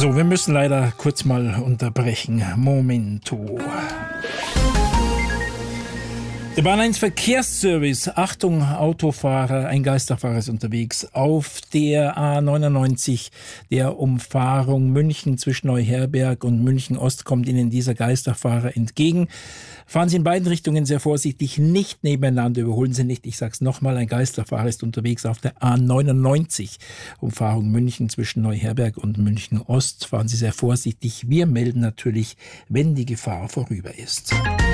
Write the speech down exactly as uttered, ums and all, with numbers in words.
So, wir müssen leider kurz mal unterbrechen. Momento. Der Bahn eins Verkehrsservice. Achtung, Autofahrer, ein Geisterfahrer ist unterwegs auf der A neunundneunzig, der Umfahrung München zwischen Neuherberg und München Ost, kommt Ihnen dieser Geisterfahrer entgegen. Fahren Sie in beiden Richtungen sehr vorsichtig, nicht nebeneinander, überholen Sie nicht. Ich sag's nochmal, ein Geisterfahrer ist unterwegs auf der A neunundneunzig, Umfahrung München zwischen Neuherberg und München Ost. Fahren Sie sehr vorsichtig. Wir melden natürlich, wenn die Gefahr vorüber ist.